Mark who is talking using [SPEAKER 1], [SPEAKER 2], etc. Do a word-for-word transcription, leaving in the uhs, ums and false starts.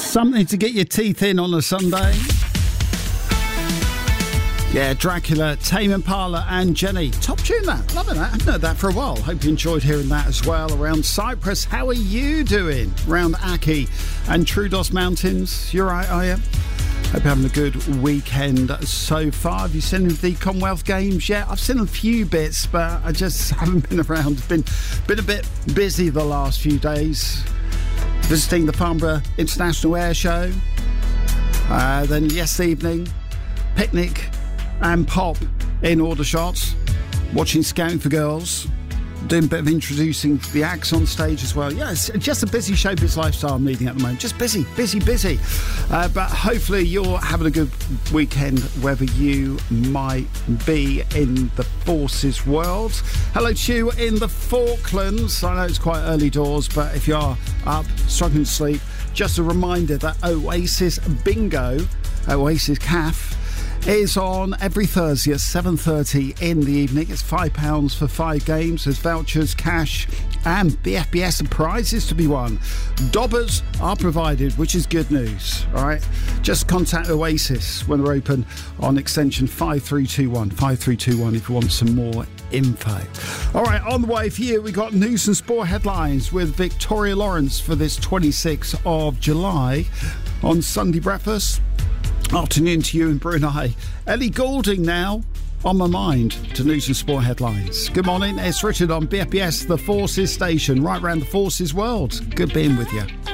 [SPEAKER 1] Something to get your teeth in on a Sunday. Yeah, Dracula, Tame Impala and Jenny. Top tune that. Loving that. I haven't heard that for a while. Hope you enjoyed hearing that as well. Around Cyprus, how are you doing? Around Aki and Troodos Mountains. You're right, are you? Hope you're having a good weekend so far. Have you seen the Commonwealth Games yet? I've seen a few bits, but I just haven't been around. Been, been a bit busy the last few days. Visiting the Farnborough International Air Show. Uh, then yesterday evening, picnic and pop in Aldershot. Watching Scouting for Girls. Doing a bit of introducing the acts on stage as well. Yeah, it's just a busy showbiz lifestyle I'm leading at the moment. Just busy, busy, busy. Uh, but hopefully you're having a good weekend wherever you might be in the forces world. Hello to you in the Falklands. I know it's quite early doors, but if you are up, struggling to sleep, just a reminder that Oasis Bingo, Oasis C A F, is on every Thursday at seven thirty in the evening. It's five pounds for five games. There's vouchers, cash and the F B S and prizes to be won. Dobbers are provided, which is good news. All right, just contact Oasis when they're open on extension five three two one, five three two one if you want some more info. All right, on the way for you, we got news and sport headlines with Victoria Lawrence for this twenty-sixth of July on Sunday Breakfast. Afternoon to you in Brunei. Ellie Goulding now on my mind to news and sport headlines. Good morning, it's Richard on B F B S, the Forces station, right around the Forces world. Good being with you.